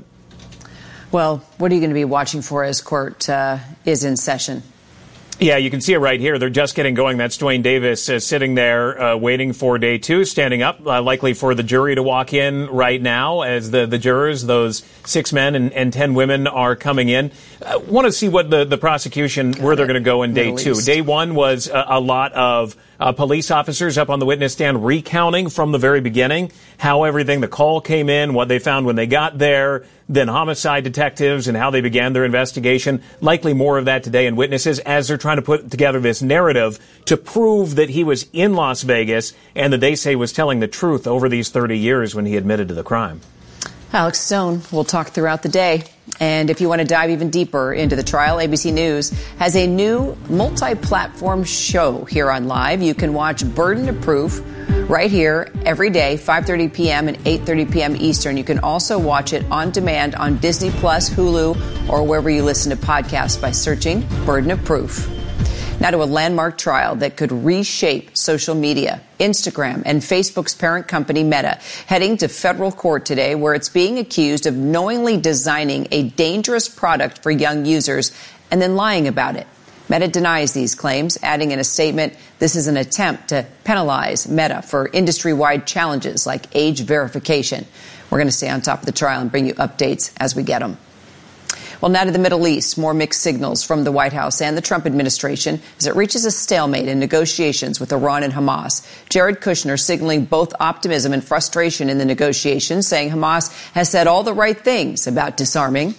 Well, what are you going to be watching for as court uh, is in session? Yeah, you can see it right here. They're just getting going. That's Duane Davis uh, sitting there uh, waiting for day two, standing up, uh, likely for the jury to walk in right now as the, the jurors, those six men and, and ten women, are coming in. I want to see what the, the prosecution, Got where it. they're going to go in day Middle two. East. Day one was a, a lot of uh, police officers up on the witness stand recounting from the very beginning how everything, the call came in, what they found when they got there, then homicide detectives and how they began their investigation. Likely more of that today in witnesses as they're trying to put together this narrative to prove that he was in Las Vegas and that they say was telling the truth over these thirty years when he admitted to the crime. Alex Stone, we'll talk throughout the day. And if you want to dive even deeper into the trial, A B C News has a new multi-platform show here on Live. You can watch Burden of Proof right here every day, five thirty p.m. and eight thirty p.m. Eastern. You can also watch it on demand on Disney Plus, Hulu, or wherever you listen to podcasts by searching Burden of Proof. Now to a landmark trial that could reshape social media. Instagram and Facebook's parent company Meta heading to federal court today, where it's being accused of knowingly designing a dangerous product for young users and then lying about it. Meta denies these claims, adding in a statement, this is an attempt to penalize Meta for industry-wide challenges like age verification. We're going to stay on top of the trial and bring you updates as we get them. Well, now to the Middle East. More mixed signals from the White House and the Trump administration as it reaches a stalemate in negotiations with Iran and Hamas. Jared Kushner signaling both optimism and frustration in the negotiations, saying Hamas has said all the right things about disarming.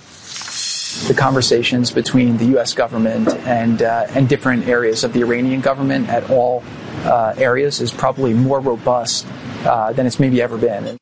The conversations between the U S government and uh, and different areas of the Iranian government at all uh, areas is probably more robust uh, than it's maybe ever been.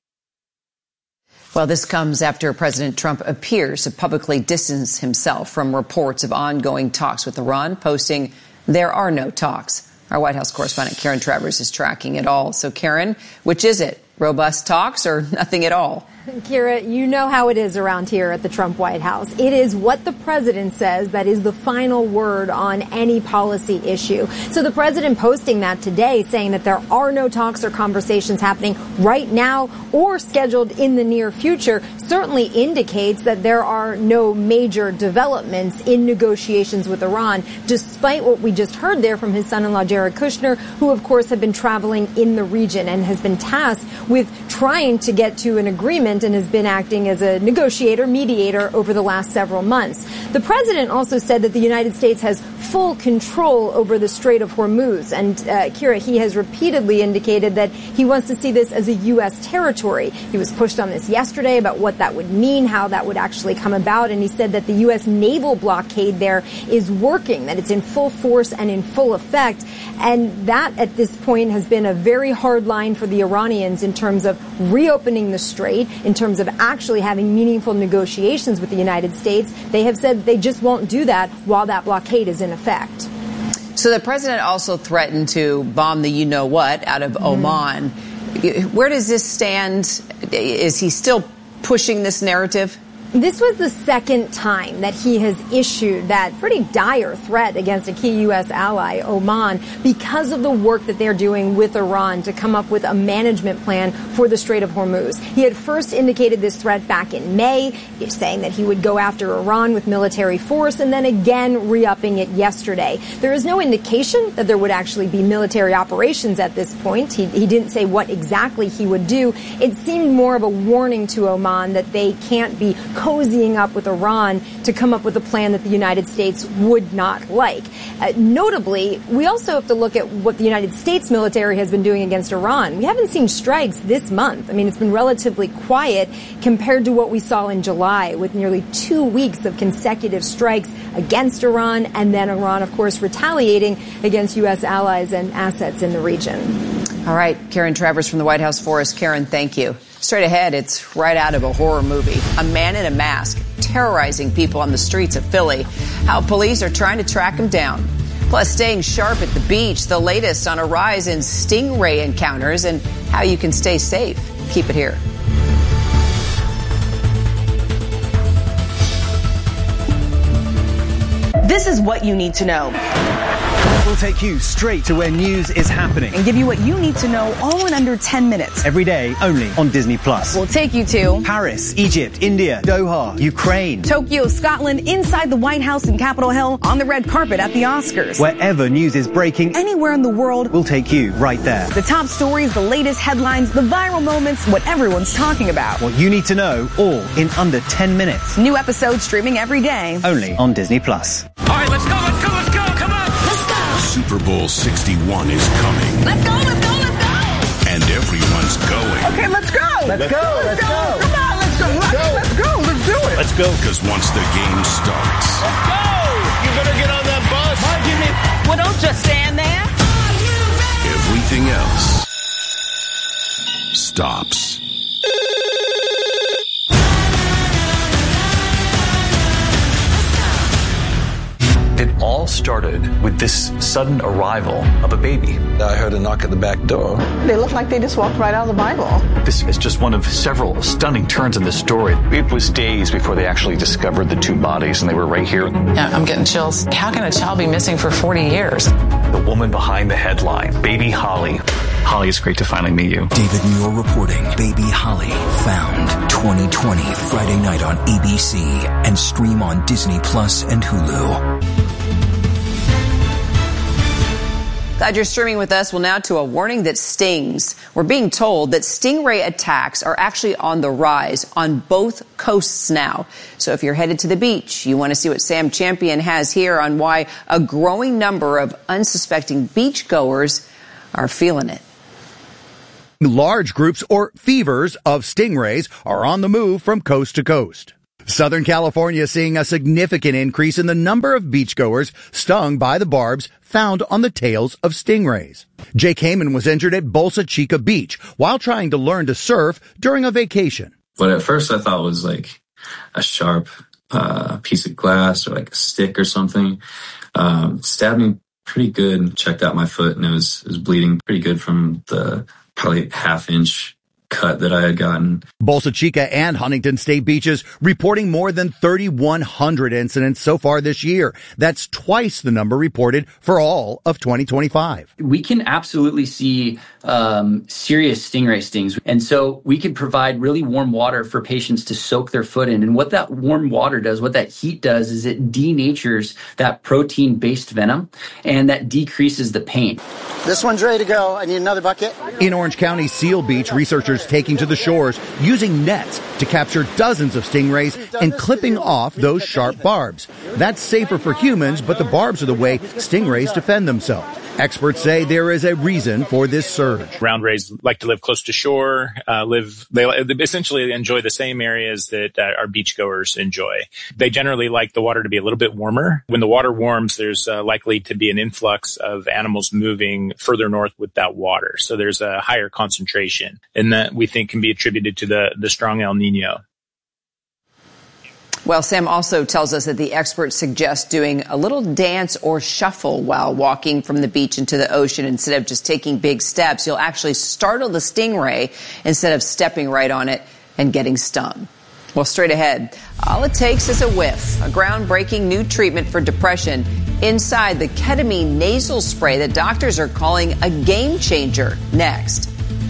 Well, this comes after President Trump appears to publicly distance himself from reports of ongoing talks with Iran, posting, there are no talks. Our White House correspondent Karen Travers is tracking it all. So, Karen, which is it? Robust talks or nothing at all? Kira, you know how it is around here at the Trump White House. It is what the president says that is the final word on any policy issue. So the president posting that today, saying that there are no talks or conversations happening right now or scheduled in the near future, certainly indicates that there are no major developments in negotiations with Iran, despite what we just heard there from his son-in-law, Jared Kushner, who, of course, have been traveling in the region and has been tasked with trying to get to an agreement and has been acting as a negotiator, mediator over the last several months. The president also said that the United States has full control over the Strait of Hormuz. And, uh, Kira, he has repeatedly indicated that he wants to see this as a U S territory. He was pushed on this yesterday about what that would mean, how that would actually come about. And he said that the U S naval blockade there is working, that it's in full force and in full effect. And that, at this point, has been a very hard line for the Iranians in terms of reopening the strait, in terms of actually having meaningful negotiations with the United States. They have said they just won't do that while that blockade is in effect. So the president also threatened to bomb the you-know-what out of mm-hmm. Oman. Where does this stand? Is he still pushing this narrative? This was the second time that he has issued that pretty dire threat against a key U S ally, Oman, because of the work that they're doing with Iran to come up with a management plan for the Strait of Hormuz. He had first indicated this threat back in May, saying that he would go after Iran with military force, and then again re-upping it yesterday. There is no indication that there would actually be military operations at this point. He, he didn't say what exactly he would do. It seemed more of a warning to Oman that they can't be cozying up with Iran to come up with a plan that the United States would not like. Uh, notably, we also have to look at what the United States military has been doing against Iran. We haven't seen strikes this month. I mean, it's been relatively quiet compared to what we saw in July, with nearly two weeks of consecutive strikes against Iran, and then Iran, of course, retaliating against U S allies and assets in the region. All right, Karen Travers from the White House for us. Karen, thank you. Straight ahead, it's right out of a horror movie. A man in a mask terrorizing people on the streets of Philly. How police are trying to track him down. Plus, staying sharp at the beach, the latest on a rise in stingray encounters and how you can stay safe. Keep it here. This is what you need to know. We'll take you straight to where news is happening and give you what you need to know all in under ten minutes. Every day, only on Disney Plus. We'll take you to Paris, Egypt, India, Doha, Ukraine, Tokyo, Scotland, inside the White House and Capitol Hill, on the red carpet at the Oscars. Wherever news is breaking, anywhere in the world, we'll take you right there. The top stories, the latest headlines, the viral moments, what everyone's talking about. What you need to know, all in under ten minutes. New episodes streaming every day. Only on Disney Plus. All right, let's go, let's go, let's go, come on! Let's go! Super Bowl sixty-one is coming. Let's go, let's go, let's go! And everyone's going. Okay, let's go! Let's, let's go, go, let's go! go. Come on, let's go, let's go, let's go, let's do it! Let's go. Because once the game starts. Let's go! You better get on that bus. Well, don't just stand there. Everything else stops. It all started with this sudden arrival of a baby. I heard a knock at the back door. They look like they just walked right out of the Bible. This is just one of several stunning turns in the story. It was days before they actually discovered the two bodies, and they were right here. Yeah, I'm getting chills. How can a child be missing for forty years? The woman behind the headline, Baby Holly. Holly, it's great to finally meet you. David Muir reporting Baby Holly found twenty twenty Friday night on A B C and stream on Disney Plus and Hulu. Glad you're streaming with us. Well, now to a warning that stings. We're being told that stingray attacks are actually on the rise on both coasts now. So if you're headed to the beach, you want to see what Sam Champion has here on why a growing number of unsuspecting beachgoers are feeling it. Large groups or fevers of stingrays are on the move from coast to coast. Southern California seeing a significant increase in the number of beachgoers stung by the barbs found on the tails of stingrays. Jake Heyman was injured at Bolsa Chica Beach while trying to learn to surf during a vacation. What at first I thought was like a sharp uh, piece of glass or like a stick or something. Um, stabbed me pretty good. Checked out my foot and it was, it was bleeding pretty good from the probably half inch cut that I had gotten. Bolsa Chica and Huntington State beaches reporting more than thirty-one hundred incidents so far this year. That's twice the number reported for all of twenty twenty-five. We can absolutely see um, serious stingray stings. And so we can provide really warm water for patients to soak their foot in. And what that warm water does, what that heat does, is it denatures that protein-based venom and that decreases the pain. This one's ready to go. I need another bucket. In Orange County Seal Beach, researchers taking to the shores using nets to capture dozens of stingrays and clipping off those sharp barbs. That's safer for humans, but the barbs are the way stingrays defend themselves. Experts say there is a reason for this surge. Round rays like to live close to shore, uh, live, they essentially enjoy the same areas that uh, our beachgoers enjoy. They generally like the water to be a little bit warmer. When the water warms, there's uh, likely to be an influx of animals moving further north with that water. So there's a higher concentration, and that we think can be attributed to the, the strong El Nino. Well, Sam also tells us that the experts suggest doing a little dance or shuffle while walking from the beach into the ocean. Instead of just taking big steps, you'll actually startle the stingray instead of stepping right on it and getting stung. Well, straight ahead, all it takes is a whiff, a groundbreaking new treatment for depression inside the ketamine nasal spray that doctors are calling a game changer. Next.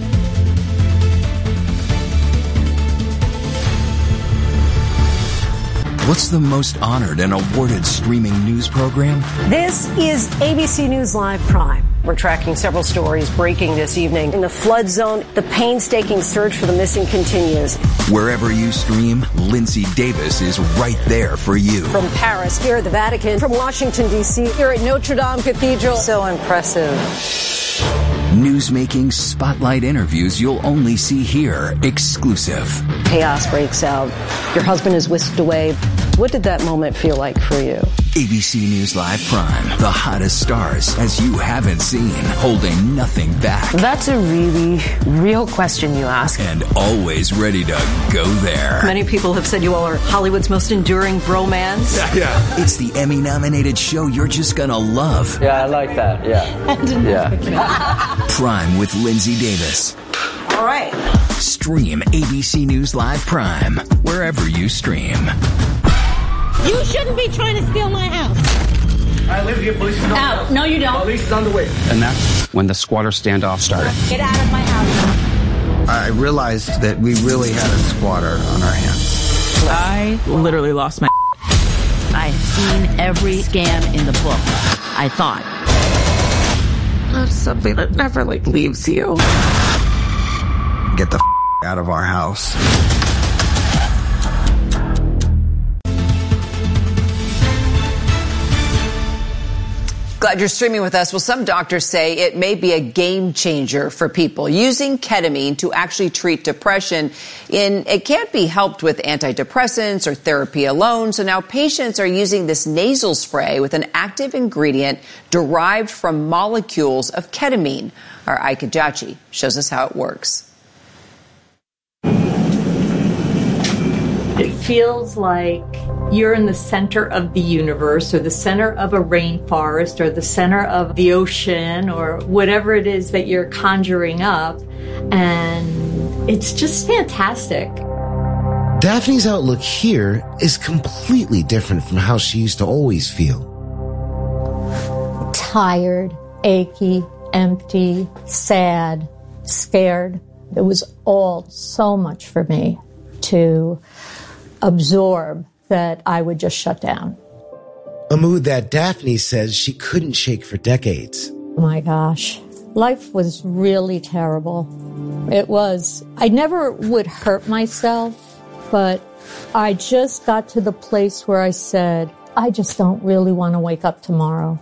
What's the most honored and awarded streaming news program? This is A B C News Live Prime. We're tracking several stories breaking this evening. In the flood zone, the painstaking search for the missing continues. Wherever you stream, Lindsay Davis is right there for you. From Paris, here at the Vatican, from Washington, D C, here at Notre Dame Cathedral. So impressive. Newsmaking spotlight interviews you'll only see here, exclusive. Chaos breaks out. Your husband is whisked away. What did that moment feel like for you? A B C News Live Prime, the hottest stars as you haven't seen, holding nothing back. That's a really real question you ask. And always ready to go there. Many people have said you all are Hollywood's most enduring bromance. Yeah, yeah. It's the Emmy-nominated show you're just gonna love. Yeah, I like that, yeah. Yeah. Prime with Lindsay Davis. All right. Stream A B C News Live Prime, wherever you stream. You shouldn't be trying to steal my house. I live here. Police is on the Out. No, you don't. Police is on the way. And that's when the squatter standoff started. Get out of my house. I realized that we really had a squatter on our hands. I literally lost my I've seen every scam in the book. I thought. That's something that never, like, leaves you. Get the f- out of our house. Glad you're streaming with us. Well, some doctors say it may be a game changer for people using ketamine to actually treat depression. In it can't be helped with antidepressants or therapy alone. So now patients are using this nasal spray with an active ingredient derived from molecules of ketamine. Our Ike Ajachi shows us how it works. feels like you're in the center of the universe or the center of a rainforest or the center of the ocean or whatever it is that you're conjuring up. And it's just fantastic. Daphne's outlook here is completely different from how she used to always feel. Tired, achy, empty, sad, scared. It was all so much for me to absorb that I would just shut down. A mood that Daphne says she couldn't shake for decades. Oh my gosh. Life was really terrible. It was. I never would hurt myself, but I just got to the place where I said, I just don't really want to wake up tomorrow.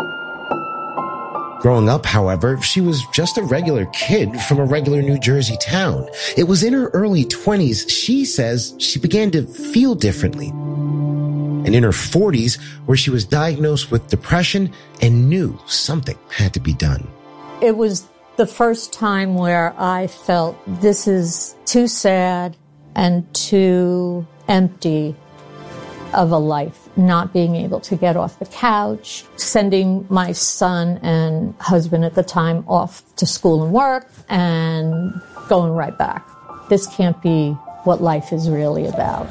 Growing up, however, she was just a regular kid from a regular New Jersey town. It was in her early twenties, she says, she began to feel differently. And in her forties, where she was diagnosed with depression and knew something had to be done. It was the first time where I felt this is too sad and too empty of a life. Not being able to get off the couch, sending my son and husband at the time off to school and work, and going right back. This can't be what life is really about.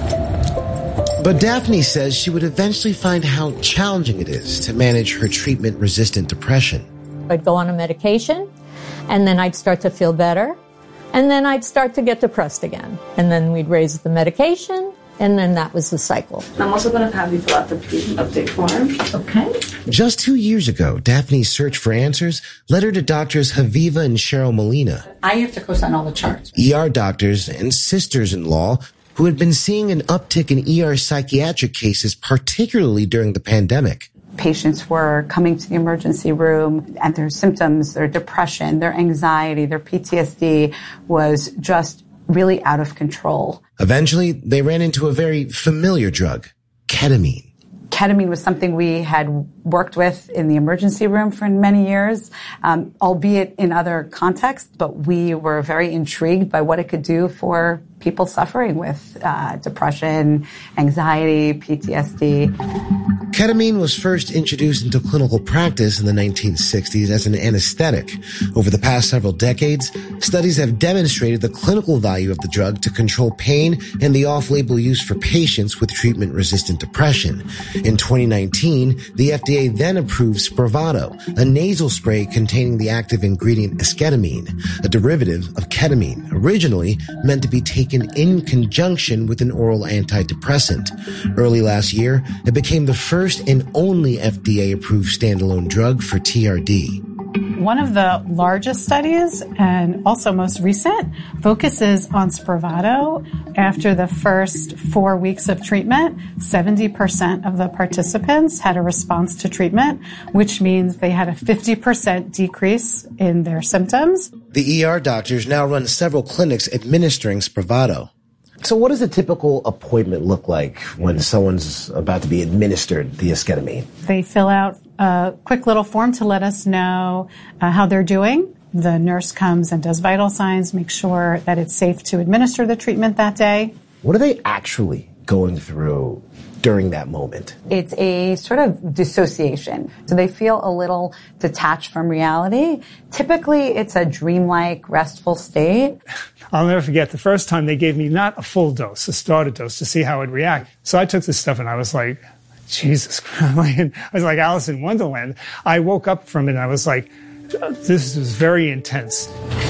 But Daphne says she would eventually find how challenging it is to manage her treatment-resistant depression. I'd go on a medication, and then I'd start to feel better, and then I'd start to get depressed again. And then we'd raise the medication, and then that was the cycle. I'm also going to have you fill out the patient update form. Okay. Just two years ago, Daphne's search for answers led her to doctors Haviva and Cheryl Molina. I have to co-sign all the charts. E R doctors and sisters-in-law who had been seeing an uptick in E R psychiatric cases, particularly during the pandemic. Patients were coming to the emergency room and their symptoms, their depression, their anxiety, their P T S D was just really out of control. Eventually, they ran into a very familiar drug, ketamine. Ketamine was something we had worked with in the emergency room for many years, um, albeit in other contexts, but we were very intrigued by what it could do for people suffering with uh, depression, anxiety, P T S D. Ketamine was first introduced into clinical practice in the nineteen sixties as an anesthetic. Over the past several decades, studies have demonstrated the clinical value of the drug to control pain and the off-label use for patients with treatment-resistant depression. In twenty nineteen, the F D A then approved Spravato, a nasal spray containing the active ingredient esketamine, a derivative of ketamine, originally meant to be taken in conjunction with an oral antidepressant. Early last year, it became the first and only F D A-approved standalone drug for T R D. One of the largest studies, and also most recent, focuses on Spravato. After the first four weeks of treatment, seventy percent of the participants had a response to treatment, which means they had a fifty percent decrease in their symptoms. The E R doctors now run several clinics administering Spravato. So what does a typical appointment look like when someone's about to be administered the esketamine? They fill out a quick little form to let us know uh, how they're doing. The nurse comes and does vital signs, make sure that it's safe to administer the treatment that day. What are they actually going through during that moment? It's a sort of dissociation. So they feel a little detached from reality. Typically, it's a dreamlike, restful state. I'll never forget the first time they gave me not a full dose, a starter dose, to see how I'd react. So I took this stuff and I was like, Jesus Christ. I was like Alice in Wonderland. I woke up from it and I was like, this is very intense.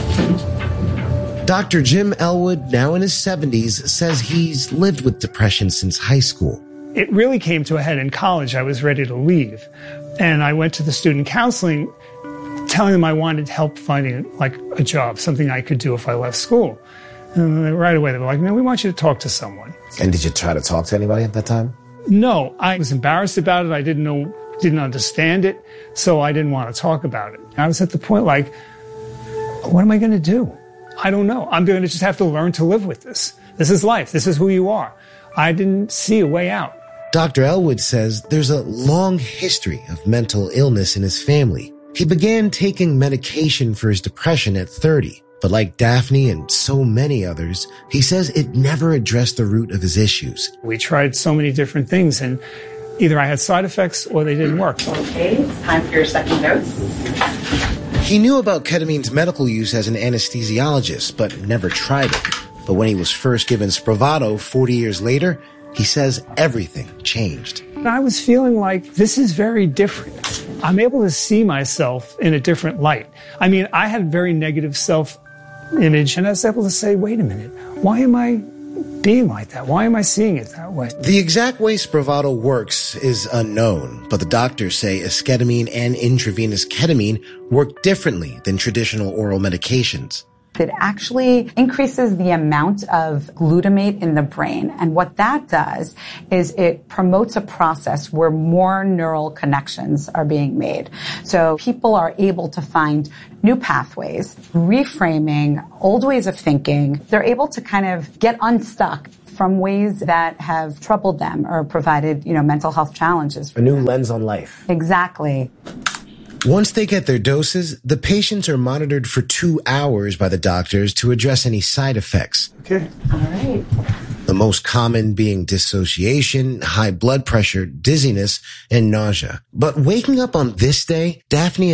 Doctor Jim Elwood, now in his seventies, says he's lived with depression since high school. It really came to a head in college. I was ready to leave. And I went to the student counseling telling them I wanted help finding like a job, something I could do if I left school. And right away they were like, no, we want you to talk to someone. And did you try to talk to anybody at that time? No, I was embarrassed about it. I didn't know, didn't understand it. So I didn't want to talk about it. I was at the point like, what am I going to do? I don't know. I'm going to just have to learn to live with this. This is life. This is who you are. I didn't see a way out. Doctor Elwood says there's a long history of mental illness in his family. He began taking medication for his depression at thirty. But like Daphne and so many others, he says it never addressed the root of his issues. We tried so many different things, and either I had side effects or they didn't work. Okay, it's time for your second dose. He knew about ketamine's medical use as an anesthesiologist, but never tried it. But when he was first given Spravato forty years later, he says everything changed. I was feeling like this is very different. I'm able to see myself in a different light. I mean, I had very negative self-image, and I was able to say, wait a minute, why am I being like that? Why am I seeing it that way? The exact way Spravato works is unknown, but the doctors say esketamine and intravenous ketamine work differently than traditional oral medications. It actually increases the amount of glutamate in the brain. And what that does is it promotes a process where more neural connections are being made. So people are able to find new pathways, reframing old ways of thinking. They're able to kind of get unstuck from ways that have troubled them or provided, you know, mental health challenges. A new lens on life. Exactly. Once they get their doses, the patients are monitored for two hours by the doctors to address any side effects. Okay. All right. The most common being dissociation, high blood pressure, dizziness, and nausea. But waking up on this day, Daphne